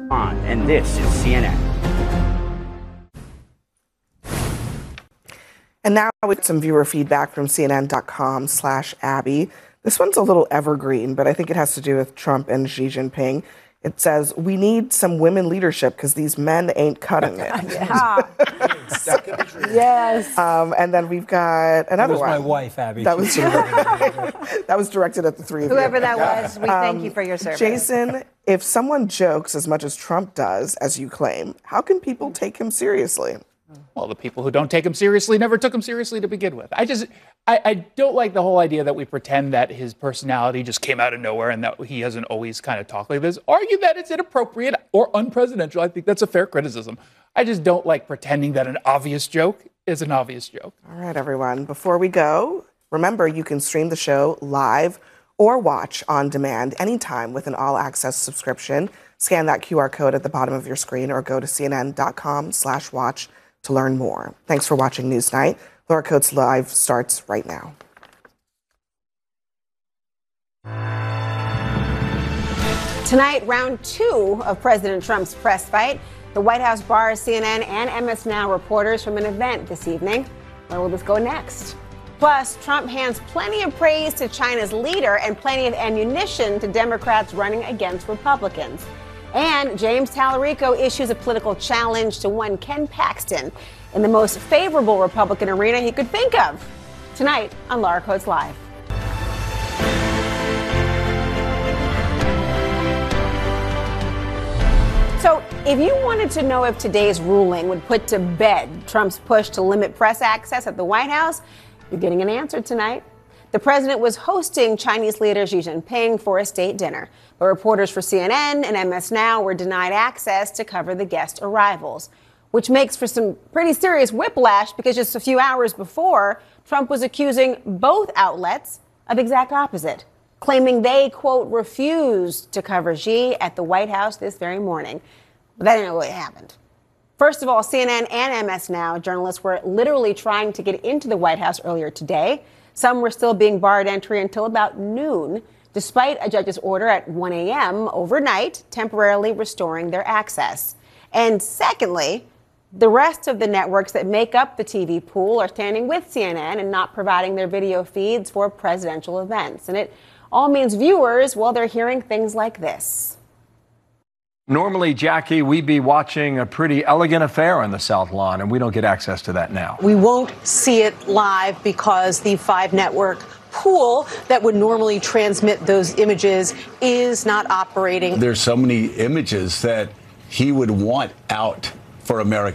And this is CNN. And now with some viewer feedback from CNN.com/Abby. This one's a little evergreen, but I think it has to do with Trump and Xi Jinping. It says, we need some women leadership because these men ain't cutting it. Yes. And then we've got another one. That was my wife, Abby. That was directed at the three of you. Whoever that was, we thank you for your service. Jason, if someone jokes as much as Trump does, as you claim, how can people take him seriously? Well, the people who don't take him seriously never took him seriously to begin with. I don't like the whole idea that we pretend that his personality just came out of nowhere and that he hasn't always kind of talked like this. Argue that it's inappropriate or unpresidential. I think that's a fair criticism. I just don't like pretending that an obvious joke is an obvious joke. All right, everyone. Before we go, remember you can stream the show live or watch on demand anytime with an all-access subscription. Scan that QR code at the bottom of your screen or go to cnn.com/watch to learn more. Thanks for watching Newsnight. Laura Coates Live starts right now. Tonight, round 2 of President Trump's press fight. The White House bars CNN and MS Now reporters from an event this evening. Where will this go next? Plus, Trump hands plenty of praise to China's leader and plenty of ammunition to Democrats running against Republicans. And James Tallarico issues a political challenge to one Ken Paxton in the most favorable Republican arena he could think of. Tonight on Laura Coates Live. So, if you wanted to know if today's ruling would put to bed Trump's push to limit press access at the White House, you're getting an answer tonight. The president was hosting Chinese leader Xi Jinping for a state dinner, but reporters for CNN and MS Now were denied access to cover the guest arrivals, which makes for some pretty serious whiplash because just a few hours before, Trump was accusing both outlets of exact opposite, claiming they, quote, refused to cover Xi at the White House this very morning. But that didn't really happen. First of all, CNN and MS Now journalists were literally trying to get into the White House earlier today. Some were still being barred entry until about noon, despite a judge's order at 1 a.m. overnight, temporarily restoring their access. And secondly, the rest of the networks that make up the TV pool are standing with CNN and not providing their video feeds for presidential events. And it all means viewers, well, they're hearing things like this. Normally, Jackie, we'd be watching a pretty elegant affair on the South Lawn, and we don't get access to that now. We won't see it live because the 5-network pool that would normally transmit those images is not operating. There's so many images that he would want out for America.